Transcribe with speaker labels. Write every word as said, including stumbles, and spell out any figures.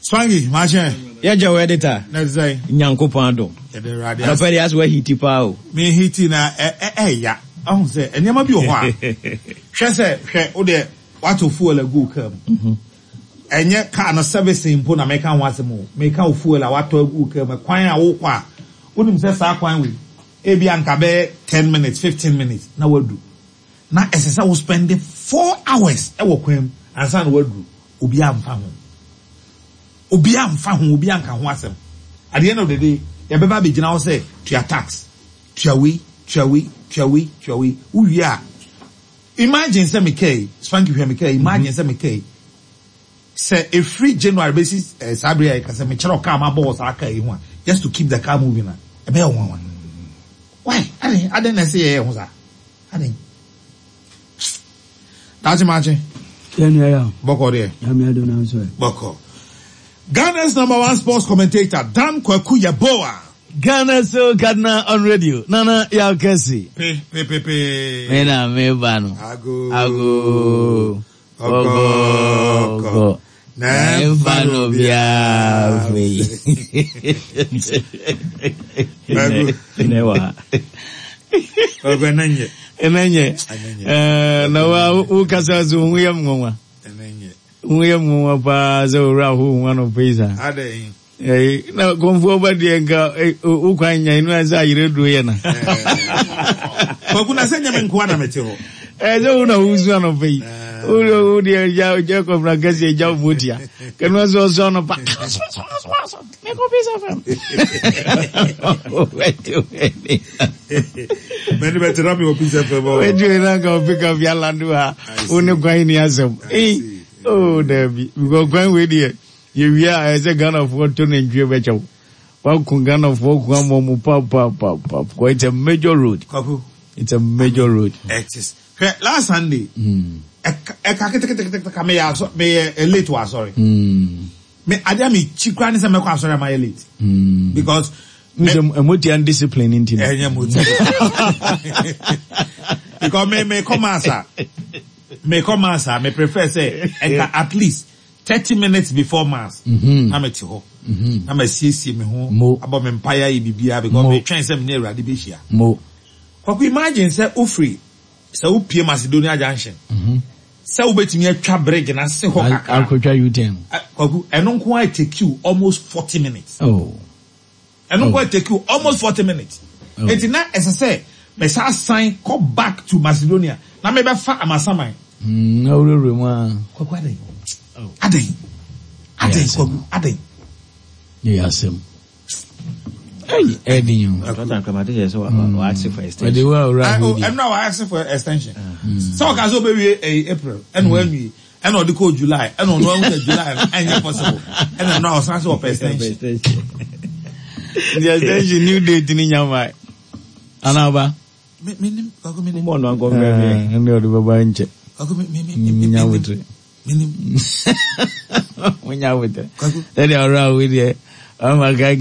Speaker 1: Swangy, Marchen.
Speaker 2: Yaja editor.
Speaker 1: Let's say.
Speaker 2: Nyanko Pando. I pay as where he tipao. Me
Speaker 1: hitting na eh eh ya. I say, and you might be a while. She said, oh, there, what to fool a good curb. And yet, kind of service in Puna make out once more. Make out fool a what to a good curb, a quine a walk. Wouldn't say, Sarquine with Abian Cabe ten minutes, fifteen minutes. Now will do. Now, as I will spend four hours, I will come and son will do. Ubiam Famu. Ubiam Famu, Ubian Kawasem. At the end of the day, your baby general say to your tax, to your way, to your way. Chawi, chawi, who you are. Imagine say Mickey, Spanky Mickey, imagine say Mickey. Say a free January basis, uh, Sabria, because I'm a channel car, my boss, I can one, just to keep the car moving. A bear one. Why? I didn't, I didn't say, was that? I didn't. That's imagine.
Speaker 3: Yeah,
Speaker 1: Boko there.
Speaker 3: I'm not doing answer.
Speaker 1: Boko. Ghana's number one sports commentator, Dan Kwaku Yaboa.
Speaker 2: Ghana so Ghana on radio. Nana ya kesi.
Speaker 1: Pe pe pe pe.
Speaker 2: Mena me bano.
Speaker 1: Ago.
Speaker 2: Ago.
Speaker 1: Ogo. Ogo.
Speaker 2: Na bano bia fe.
Speaker 1: Ago.
Speaker 2: Newa.
Speaker 1: Ogo nanye.
Speaker 2: Enanye. Eh na wa ukasa zo huyam ngwa.
Speaker 1: Enanye.
Speaker 2: Huyam ngwa pa zo ra hu one of pesa.
Speaker 1: Ade.
Speaker 2: Eh na konfo ba de nka ukwanya inu aza yiredo ye na
Speaker 1: kwa kuna senya menkwa na meteo
Speaker 2: eh zo na uzu na fe o de ja ja ko fragasi ja mutia kanwa zo zo no pa me ko pesa fam
Speaker 1: meni beterapi o pesa fam
Speaker 2: we do na ka pick up ya landu ha oni kwan ni asem eh oh debi go kwan we die you hear as a gun of water and you better. One gun of walk one more pop pop pop pop. It's a major road. It's a major road.
Speaker 1: It is. Last Sunday, a caca me a late was sorry. Me Adami Chikran is a make sorry my elite. Because
Speaker 2: a multi undisciplined in
Speaker 1: because me me come answer. Me come answer. Me prefer say at least thirty minutes before mass.
Speaker 2: Mm-hmm.
Speaker 1: I'm at home. I'm a C C me home. About me empire E B B because me train some near Radibishia.
Speaker 2: Mo.
Speaker 1: But we imagine say Ufri, say Upie Macedonia Junction.
Speaker 2: Mm-hmm.
Speaker 1: Say ubet me a trap break and I say
Speaker 2: I'll I'll try you ten.
Speaker 1: And don't quite take you almost forty minutes.
Speaker 2: Oh.
Speaker 1: And don't quite take you almost forty minutes. Oh. It's not as I say, me say sign come back to Macedonia. Now me be fa amasamai.
Speaker 2: Mm, no really.
Speaker 1: Kwakwade. Oh. Adey. Adey Kwaku. Adey.
Speaker 2: Yes. Hey, Eddie, you.
Speaker 3: I don't come at this. So I ask for extension.
Speaker 2: They were right.
Speaker 1: I'm now asking for extension. So I can be April and when we and on the code July and on one July and possible. And I'm now asking for extension.
Speaker 2: The extension new date in Yamai. Anaba.
Speaker 1: Minim. Kwaku minim.
Speaker 2: Mo no go very. And the baba inche.
Speaker 1: Kwaku minim.
Speaker 2: Minim. Minim. When you with it. Then you're around with it. Oh my God.